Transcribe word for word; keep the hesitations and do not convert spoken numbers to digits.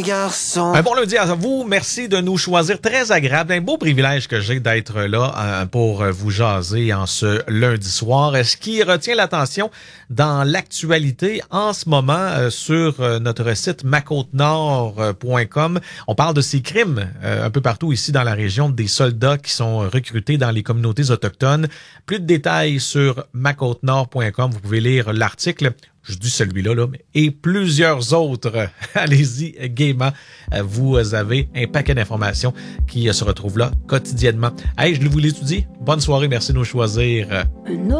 les garçons. Un bon lundi à vous. Merci de nous choisir. Très agréable. Un beau privilège que j'ai d'être là euh, pour vous jaser en ce lundi soir. Ce qui retient l'attention dans l'actualité en ce moment euh, sur euh, notre site ma côte nord point com, on parle de ces crimes euh, un peu partout ici dans la région, des soldats qui sont recrutés dans les communautés autochtones. Plus de détails sur ma côte nord point com. Vous pouvez lire l'article. Je dis celui-là, là, et plusieurs autres. Allez-y gaiement. Vous avez un paquet d'informations qui se retrouvent là quotidiennement. Hey, je vous l'étudie. Bonne soirée. Merci de nous choisir.